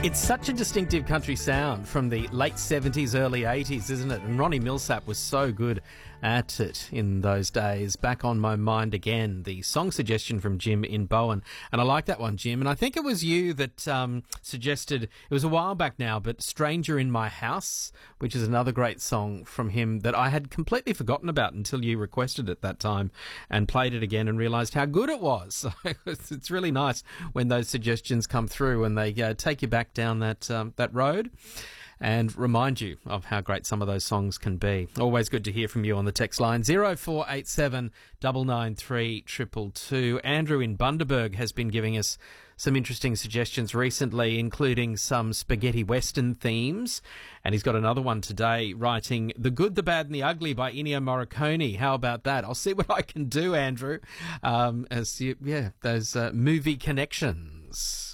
It's such a distinctive country sound from the late 70s, early 80s, isn't it? And Ronnie Millsap was so good at it in those days. Back on my mind again, the song suggestion from Jim in Bowen. And I like that one, Jim. And I think it was you that suggested, it was a while back now, but Stranger in My House, which is another great song from him that I had completely forgotten about until you requested it that time and played it again and realised how good it was. So it's really nice when those suggestions come through and they take you back down that road and remind you of how great some of those songs can be. Always good to hear from you on the text line 0487 993 222. Andrew in Bundaberg has been giving us some interesting suggestions recently, including some spaghetti western themes, and he's got another one today, writing The Good, the Bad and the Ugly by Ennio Morricone. How about that? I'll see what I can do, Andrew, those movie connections.